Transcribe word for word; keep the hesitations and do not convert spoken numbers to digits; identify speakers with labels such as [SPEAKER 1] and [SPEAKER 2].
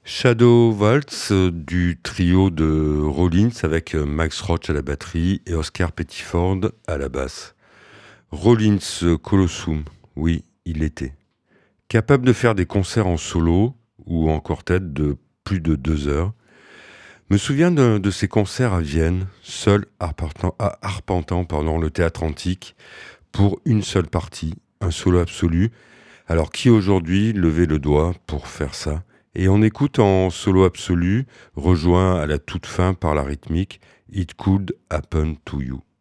[SPEAKER 1] Shadow Waltz euh, du trio de Rollins avec euh, Max Roach à la batterie et Oscar Pettiford à la basse. Rollins euh, Colossum, oui, il l'était. Capable de faire des concerts en solo ou en quartet de plus de deux heures. Me souviens de, de ses concerts à Vienne, seul arpentant, à- arpentant pardon, le théâtre antique pour une seule partie, un solo absolu. Alors qui aujourd'hui levait le doigt pour faire ça? Et on écoute en solo absolu, rejoint à la toute fin par la rythmique It Could Happen to You.